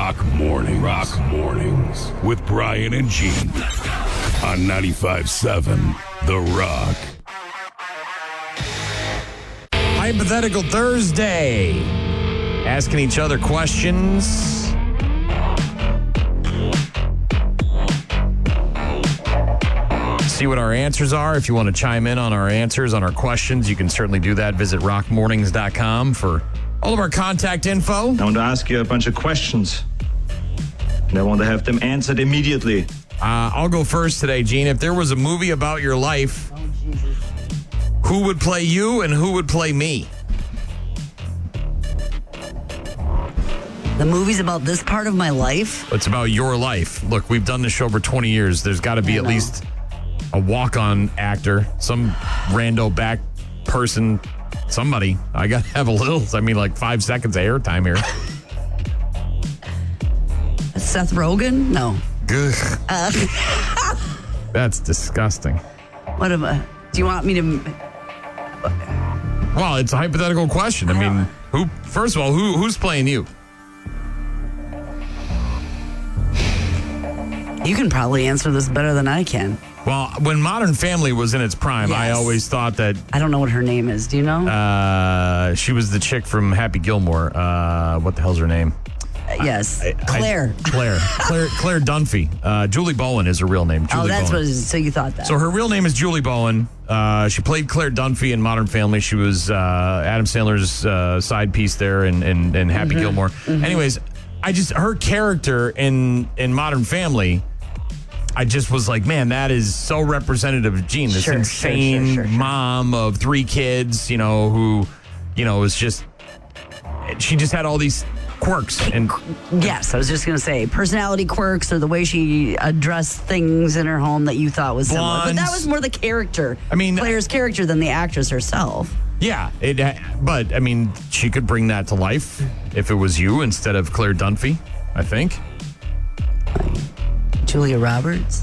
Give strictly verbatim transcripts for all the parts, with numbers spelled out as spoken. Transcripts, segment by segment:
Rock Mornings. Rock Mornings with Brian and Gene on ninety-five point seven The Rock. Hypothetical Thursday. Asking each other questions. See what our answers are. If you want to chime in on our answers, on our questions, you can certainly do that. Visit rock mornings dot com for all of our contact info. I want to ask you a bunch of questions, and I want to have them answered immediately. Uh, I'll go first today, Gene. If there was a movie about your life, Oh, Jesus. who would play you and who would play me? The movie's about this part of my life? It's about your life. Look, we've done this show for twenty years. There's got to be I at know. least a walk-on actor, some rando back person, somebody. I got to have a little, I mean, like five seconds of airtime here. Seth Rogen? No. Ugh. Uh, That's disgusting. what am I? Do you want me to? Well, it's a hypothetical question. I mean, who? First of all, who who's playing you? You can probably answer this better than I can. Well, when Modern Family was in its prime, I Yes. always thought that I don't know what her name is. Do you know? uh, she was the chick from Happy Gilmore. Uh, what the hell's her name? yes, I- Claire. Claire. Claire. Claire Dunphy. Uh, Julie Bowen is her real name. Julie oh, that's Bowen. what it is. So you thought that? So her real name is Julie Bowen. Uh, she played Claire Dunphy in Modern Family. She was uh, Adam Sandler's uh, side piece there in, in, in Happy Mm-hmm. Gilmore. Anyways, I just her character in in Modern Family, I just was like, man, that is so representative of Gene, this Sure, sure, insane sure, sure, sure. mom of three kids, you know, who, you know, was just she just had all these quirks and Yes, I was just going to say personality quirks or the way she addressed things in her home that you thought was similar. But that Blondes. was more the character. I mean- Claire's character than the actress herself. yeah, it. But I mean, she could bring that to life if it was you instead of Claire Dunphy, I think. Julia Roberts.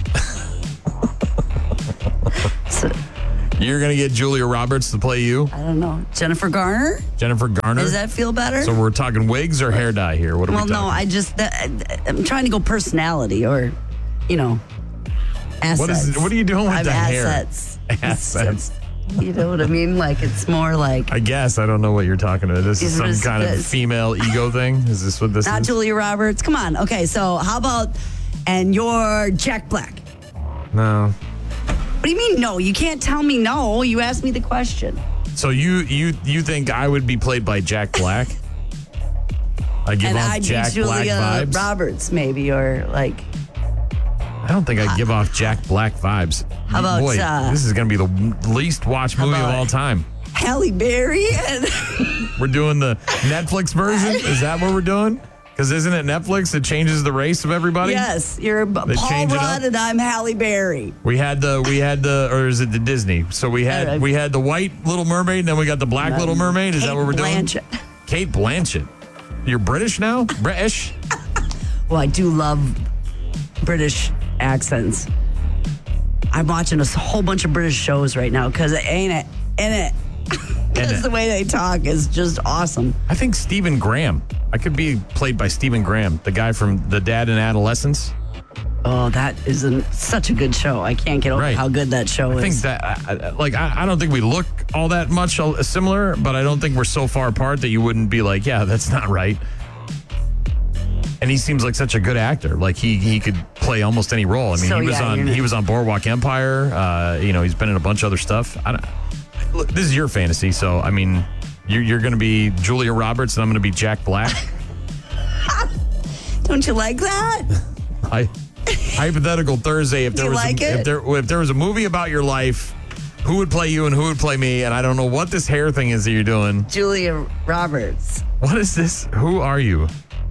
So, You're going to get Julia Roberts to play you, I don't know. Jennifer Garner? Jennifer Garner. Does that feel better? So we're talking wigs or hair dye here? What are well, we no, talking? I just, that, I'm trying to go personality or, you know, assets. What is- what are you doing with I'm the hair? assets. Assets. You know what I mean? Like, it's more like, I guess I don't know what you're talking about. This is Is some this- kind of this- female ego thing. Is this what this not is? Julia Roberts. Come on. Okay, so how about, and you're Jack Black. No. What do you mean no? You can't tell me no. You asked me the question. So you you you think I would be played by Jack Black? I give and off I'd Jack be Black Julia vibes. Roberts, maybe, or like, I don't think I give off Jack Black vibes. How about, Boy, uh, this is going to be the least watched movie of about- all time. Halle Berry. And We're doing the Netflix version. Is that what we're doing? Because isn't it Netflix that changes the race of everybody? yes, you're B- They Paul change it up? Rudd and I'm Halle Berry. We had the we had the or is it the Disney? So we Uh, had we had the white Little Mermaid, and then we got the black Little Mermaid. Is Kate that what we're Blanchett. doing? Kate Blanchett. You're British now? British? Well, I do love British accents. I'm watching a whole bunch of British shows right now because it ain't it, ain't it? Because it. the way they talk is just awesome. I think Stephen Graham. I could be played by Stephen Graham, the guy from The Dad in Adolescence. Oh, that is an, such a good show. I can't get over Right. how good that show I is. think that, I- I- like, I, I don't think we look all that much similar, but I don't think we're so far apart that you wouldn't be like, yeah, that's not right. And he seems like such a good actor. Like he he could play almost any role. I mean, So, he was yeah, on you're not- he was on Boardwalk Empire. Uh, you know, he's been in a bunch of other stuff. I don't, look, this is your fantasy, so I mean, you're you're going to be Julia Roberts, and I'm going to be Jack Black. Don't you like that? I, hypothetical Thursday. If there You was like a, it? if there if there was a movie about your life, who would play you and who would play me? And I don't know what this hair thing is that you're doing. Julia Roberts. What is this? Who are you?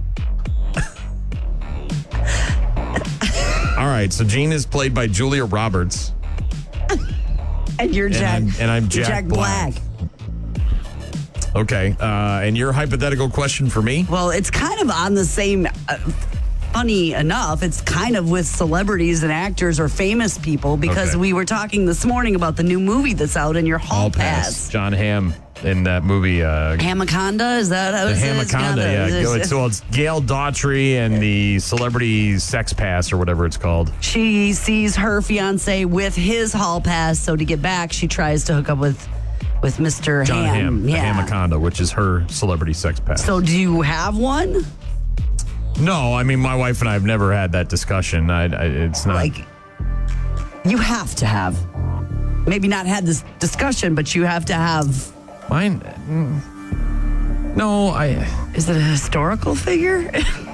All right, so Gene is played by Julia Roberts. And you're Jack. I'm- and I'm you're Jack Black. Okay, uh, and your hypothetical question for me? Well, it's kind of on the same. Uh, funny enough, it's kind of with celebrities and actors or famous people because Okay. we were talking this morning about the new movie that's out in your hall All pass. pass. John Hamm. in that movie. Uh, Hamaconda? Is that how the it is? Hamaconda, yeah. Is Go- it- It's, well, it's Gail Daughtry and the Celebrity Sex Pass or whatever it's called. She sees her fiance with his hall pass, so to get back, she tries to hook up with with Mister John Ham. Hamm, the yeah. Hamaconda, which is her Celebrity Sex Pass. So do you have one? No, I mean, my wife and I have never had that discussion. I, I, it's not. Like, you have to have. Maybe not had this discussion, but you have to have. Mine. mm, No, I. Is it a historical figure?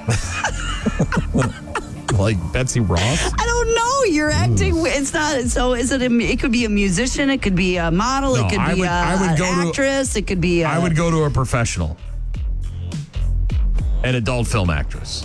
Like Betsy Ross? I don't know. You're acting. It's not. So is it? A, it could be a musician. It could be a model. No, it could I be would- a, I would an go to- actress. it could be. A, I would go to a professional. An adult film actress.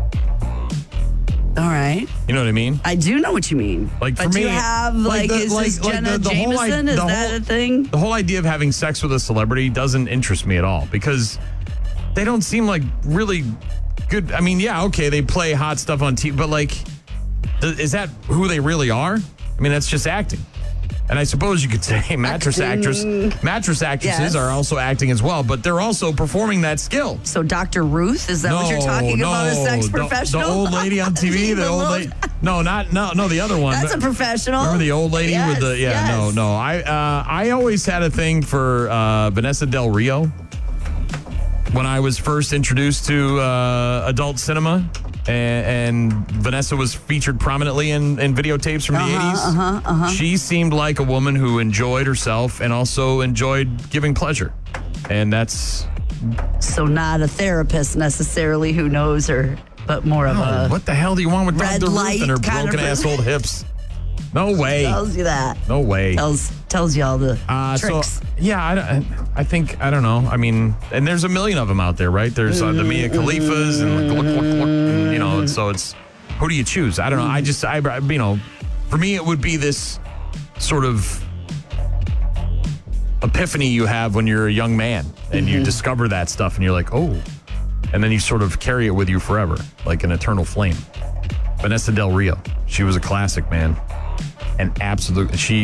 All right. You know what I mean? I do know what you mean. Like, for but me, you have like like, the- is like- this like Jenna the- the whole i- Jameson? is the that whole- a thing? The whole idea of having sex with a celebrity doesn't interest me at all because they don't seem like really good. I mean, yeah, okay, they play hot stuff on T V, but like, th- is that who they really are? I mean, that's just acting. And I suppose you could say mattress actress, mattress actresses Yes. are also acting as well, but they're also performing that skill. So Doctor Ruth, is that what you're talking no, about? A sex the- professional? The, old lady on T V, the old lady. No, not no, no, the other one. That's a professional. Remember the old lady Yes, with the yeah? yes. No, no. I uh, I always had a thing for uh, Vanessa Del Rio when I was first introduced to uh, adult cinema. And, and Vanessa was featured prominently in, in videotapes from the eighties. Uh-huh, uh-huh. She seemed like a woman who enjoyed herself and also enjoyed giving pleasure. And that's So not a therapist necessarily who knows her, but more of oh, a what the hell do you want with red Doctor light Ruth and her kind of broken ass old hips? No way. tells you that. No way. Tells tells you all the Uh, tricks. so yeah, I, don't- I think I don't know. I mean, and there's a million of them out there, right? There's uh, the Mia Khalifas and look, look, look, look, and, you know. And so it's who do you choose? I don't know. I just I you know, for me it would be this sort of epiphany you have when you're a young man and you discover that stuff and you're like, oh, and then you sort of carry it with you forever, like an eternal flame. Vanessa Del Rio, she was a classic, man, and absolutely she.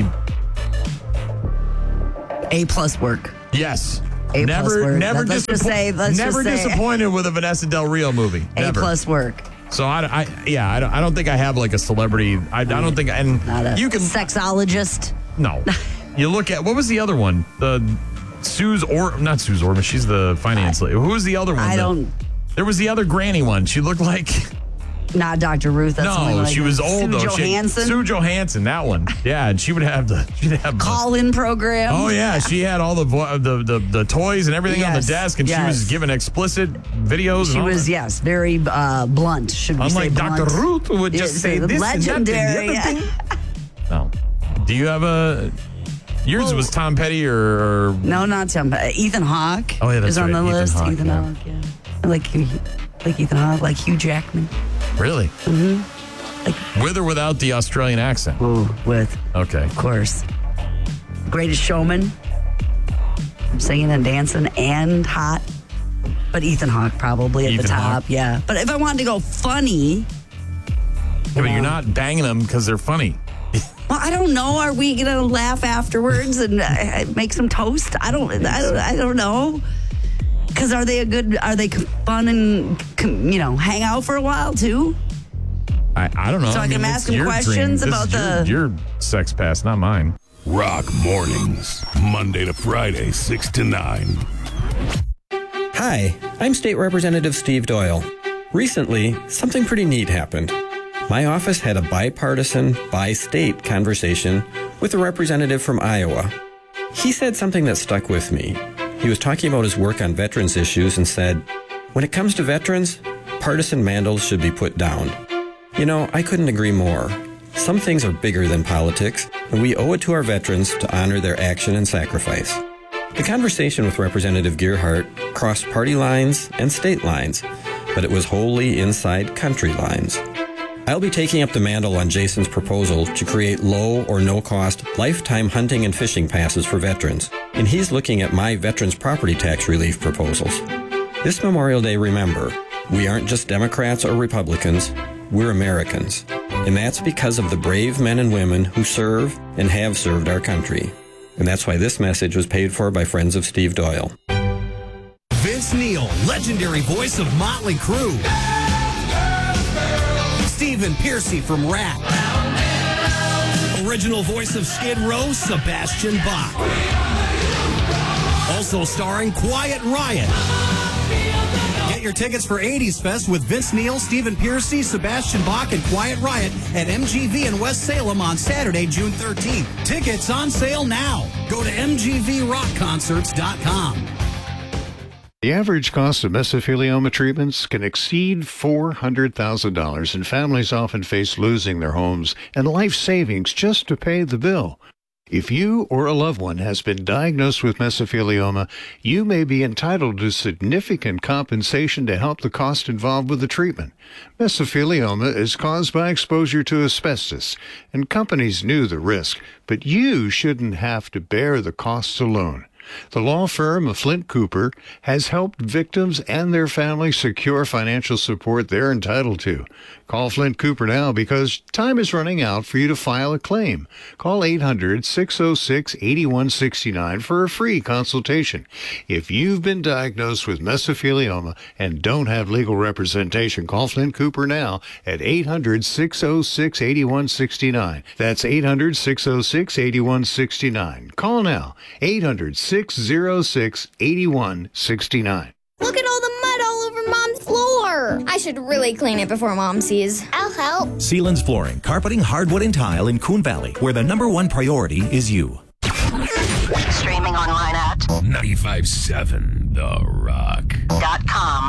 A plus work. Yes. A plus never, work. never, Let's just disappoint- say- let's never just say- disappointed with a Vanessa Del Rio movie. A Never. plus work. So I, I yeah, I don't, I don't think I have like a celebrity. I, I don't think, and Not a you can sexologist. no. You look at what was the other one? The Suze or not Suze Orman. She's the finance lady. Who was the other one? I The- don't. There was the other granny one. She looked like Not Doctor Ruth. That's something no. like She was old Sue though. She- Johansson. Sue Johansson. That one. Yeah, and she would have the. She'd have the- Call-in program. Oh yeah, she had all the vo- the the, the toys and everything on the Yes, desk, and she yes. was giving explicit videos. She and all was that. yes, very uh, blunt. Should we Unlike say Doctor blunt? Ruth, who would just Yes, say the this legendary. and that and the other thing. No. Do you have a? Yours Well- was Tom Petty or? or No, not Tom. Uh, Ethan Hawke. Oh, yeah, that's is on right, the Ethan list. Hawke, Ethan yeah. Hawke. Yeah. I like like Ethan Hawke, like Hugh Jackman. Really? Mm-hmm. With or without the Australian accent? Ooh, with Okay. of course, Greatest Showman, singing and dancing and hot. But Ethan Hawke probably at Ethan the top. Hawke. Yeah. But if I wanted to go funny, Yeah, but you're not banging them because they're funny. well, I don't know. Are we gonna laugh afterwards and uh, make some toast? I don't. I don't. I don't know. Because are they a good? Are they fun and you know hang out for a while too? I, I don't know. So I can mean, ask it's him your questions dream. This about is the- your, your sex pass, not mine. Rock mornings, Monday to Friday, six to nine. Hi, I'm State Representative Steve Doyle. Recently, something pretty neat happened. My office had a bipartisan, bi-state conversation with a representative from Iowa. He said something that stuck with me. He was talking about his work on veterans issues and said, when it comes to veterans, partisan mantles should be put down. You know, I couldn't agree more. Some things are bigger than politics, and we owe it to our veterans to honor their action and sacrifice. The conversation with Representative Gearhart crossed party lines and state lines, but it was wholly inside country lines. I'll be taking up the mantle on Jason's proposal to create low or no-cost lifetime hunting and fishing passes for veterans, and he's looking at my veterans property tax relief proposals. This Memorial Day, remember, we aren't just Democrats or Republicans, we're Americans, and that's because of the brave men and women who serve and have served our country. And that's why this message was paid for by friends of Steve Doyle. Vince Neil, legendary voice of Motley Crue. Stephen Pearcy from Rat. Original voice of Skid Row, Sebastian Bach. Also starring Quiet Riot. Get your tickets for eighties Fest with Vince Neil, Stephen Pearcy, Sebastian Bach, and Quiet Riot at M G V in West Salem on Saturday, June thirteenth. Tickets on sale now. Go to m g v rock concerts dot com. The average cost of mesothelioma treatments can exceed four hundred thousand dollars, and families often face losing their homes and life savings just to pay the bill. If you or a loved one has been diagnosed with mesothelioma, you may be entitled to significant compensation to help the cost involved with the treatment. Mesothelioma is caused by exposure to asbestos, and companies knew the risk, but you shouldn't have to bear the costs alone. The law firm of Flint Cooper has helped victims and their families secure financial support they're entitled to. Call Flint Cooper now because time is running out for you to file a claim. Call eight hundred, six oh six, eight one six nine for a free consultation. If you've been diagnosed with mesothelioma and don't have legal representation, call Flint Cooper now at eight hundred, six oh six, eight one six nine. That's eight hundred, six oh six, eight one six nine. Call now, eight hundred, six oh six, eight one six nine. Look at all the mud all over Mom's floor. I should really clean it before Mom sees. I'll help. Sealands Flooring, carpeting, hardwood, and tile in Coon Valley, where the number one priority is you. Streaming online at ninety-five seven The Rock. dot com.